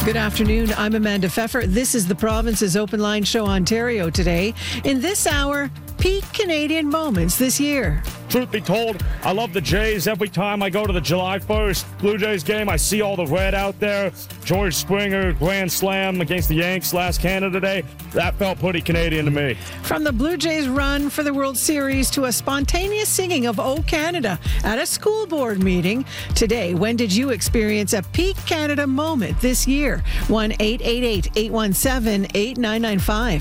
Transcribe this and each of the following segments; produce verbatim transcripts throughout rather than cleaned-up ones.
Good afternoon. I'm Amanda Pfeffer. This is the Province's Open Line Show Ontario today. In this hour, peak Canadian moments this year. Truth be told, I love the Jays. Every time I go to the July first Blue Jays game, I see all the red out there. George Springer, grand slam against the Yanks last Canada Day. That felt pretty Canadian to me. From the Blue Jays' run for the World Series to a spontaneous singing of O Canada at a school board meeting. Today, when did you experience a peak Canada moment this year? one eight eight eight, eight one seven, eight nine nine five.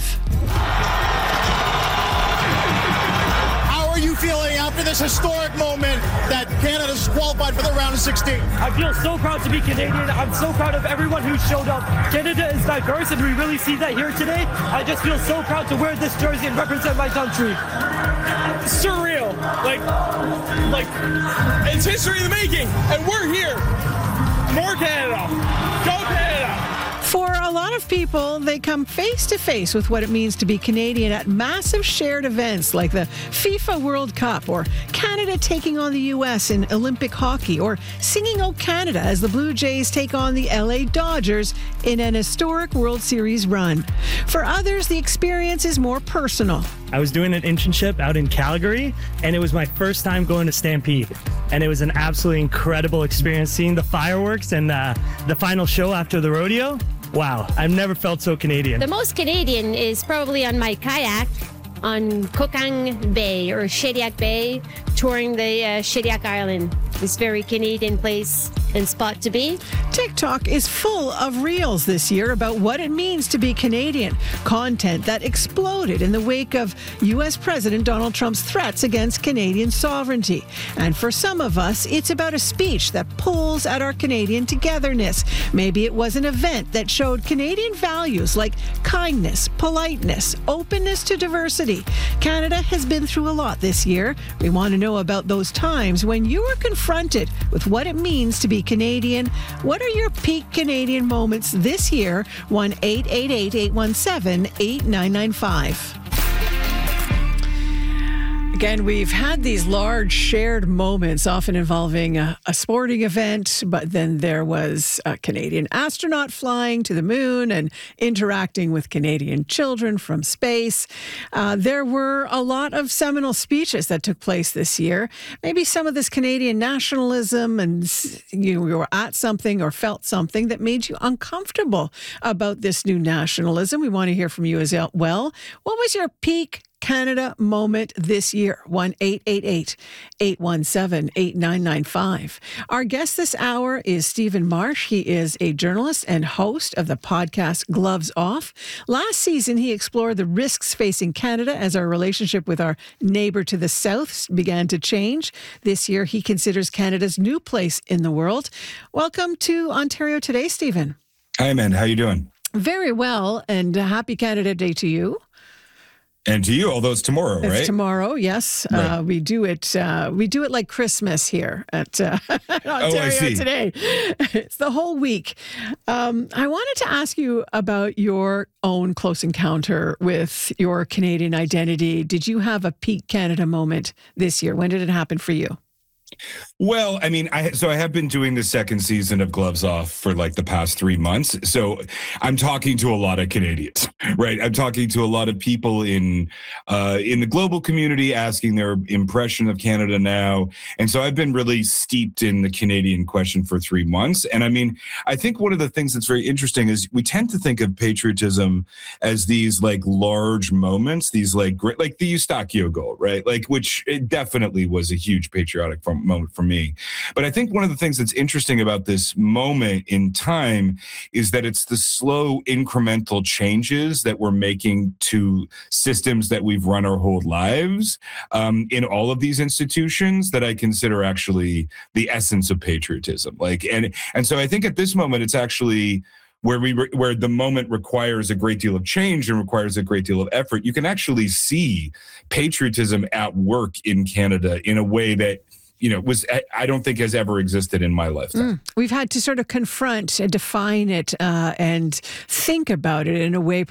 How are you feeling after this historic moment that Canada's qualified for the round of sixteen? I feel so proud to be Canadian. I'm so proud of everyone who showed up. Canada is diverse, and we really see that here today. I just feel so proud to wear this jersey and represent my country. Surreal. Like, like, it's history in the making, and we're here. More Canada. Go Canada. For a lot of people, they come face to face with what it means to be Canadian at massive shared events like the FIFA World Cup, or Canada taking on the U S in Olympic hockey, or singing O Canada as the Blue Jays take on the L A Dodgers in an historic World Series run. For others, the experience is more personal. I was doing an internship out in Calgary, and it was my first time going to Stampede. And it was an absolutely incredible experience seeing the fireworks and uh, the final show after the rodeo. Wow, I've never felt so Canadian. The most Canadian is probably on my kayak on Kokang Bay or Shediac Bay, touring the uh, Shediac Island. It's a very Canadian place and spot to be. TikTok is full of reels this year about what it means to be Canadian. Content that exploded in the wake of U S President Donald Trump's threats against Canadian sovereignty. And for some of us, it's about a speech that pulls at our Canadian togetherness. Maybe it was an event that showed Canadian values like kindness, politeness, openness to diversity. Canada has been through a lot this year. We want to know about those times when you were confronted with what it means to be Canadian. What are your peak Canadian moments this year? one eight eight eight, eight one seven, eight nine nine five. Again, we've had these large shared moments, often involving a, a sporting event, but then there was a Canadian astronaut flying to the moon and interacting with Canadian children from space. Uh, there were a lot of seminal speeches that took place this year. Maybe some of this Canadian nationalism, and you were at something or felt something that made you uncomfortable about this new nationalism. We want to hear from you as well. What was your peak Canada moment this year? one eight eight eight, eight one seven, eight nine nine five. Our guest this hour is Stephen Marsh. He is a journalist and host of the podcast Gloves Off. Last season, he explored the risks facing Canada as our relationship with our neighbor to the south began to change. This year, he considers Canada's new place in the world. Welcome to Ontario Today, Stephen. Hi, Amanda. How you doing? Very well, and happy Canada Day to you. And to you, although it's tomorrow, it's right? It's tomorrow, yes. Right. Uh, we do it. Uh, we do it like Christmas here at uh, Ontario oh, I see. Today. It's the whole week. Um, I wanted to ask you about your own close encounter with your Canadian identity. Did you have a peak Canada moment this year? When did it happen for you? Well, I mean, I so I have been doing the second season of Gloves Off for like the past three months. So I'm talking to a lot of Canadians, right? I'm talking to a lot of people in uh, in the global community asking their impression of Canada now. And so I've been really steeped in the Canadian question for three months. And I mean, I think one of the things that's very interesting is we tend to think of patriotism as these like large moments, these like great, like the Eustachio goal, right? Like, which it definitely was a huge patriotic moment for me. But I think one of the things that's interesting about this moment in time is that it's the slow incremental changes that we're making to systems that we've run our whole lives um, in all of these institutions that I consider actually the essence of patriotism. Like, and, and so I think at this moment, it's actually where we re- where the moment requires a great deal of change and requires a great deal of effort. You can actually see patriotism at work in Canada in a way that, you know, was I don't think has ever existed in my lifetime. Mm. We've had to sort of confront and define it uh, and think about it in a way